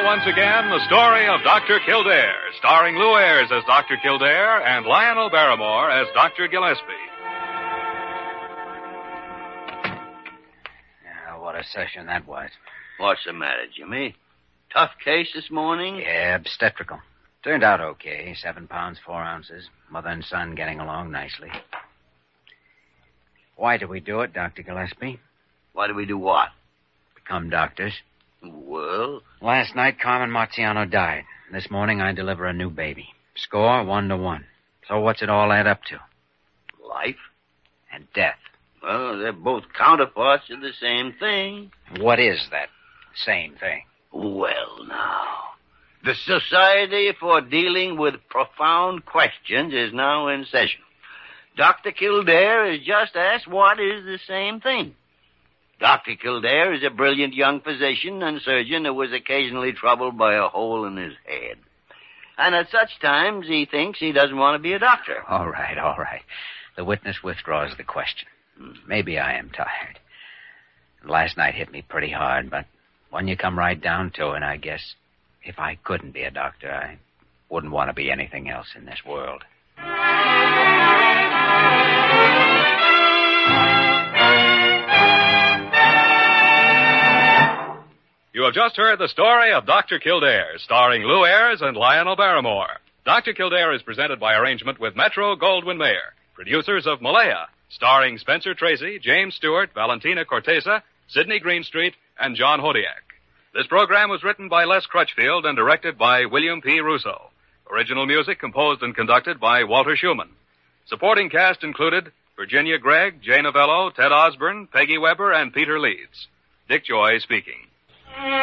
now, once again, the story of Dr. Kildare, starring Lou Ayres as Dr. Kildare and Lionel Barrymore as Dr. Gillespie. What a session that was. What's the matter, Jimmy? Tough case this morning? Yeah, obstetrical. Turned out okay. 7 pounds, 4 ounces. Mother and son getting along nicely. Why did we do it, Dr. Gillespie? Why do we do what? Become doctors. Well? Last night, Carmen Marciano died. This morning, I deliver a new baby. Score 1-1. So what's it all add up to? Life? And death. Well, they're both counterparts of the same thing. What is that same thing? Well, now, the Society for Dealing with Profound Questions is now in session. Dr. Kildare has just asked what is the same thing. Dr. Kildare is a brilliant young physician and surgeon who was occasionally troubled by a hole in his head. And at such times, he thinks he doesn't want to be a doctor. All right. The witness withdraws the question. Maybe I am tired. Last night hit me pretty hard, but when you come right down to it, I guess if I couldn't be a doctor, I wouldn't want to be anything else in this world. You have just heard the story of Dr. Kildare, starring Lou Ayres and Lionel Barrymore. Dr. Kildare is presented by arrangement with Metro-Goldwyn-Mayer, producers of Malaya, starring Spencer Tracy, James Stewart, Valentina Corteza, Sidney Greenstreet, and John Hodiak. This program was written by Les Crutchfield and directed by William P. Russo. Original music composed and conducted by Walter Schumann. Supporting cast included Virginia Gregg, Jay Novello, Ted Osborne, Peggy Weber, and Peter Leeds. Dick Joy speaking.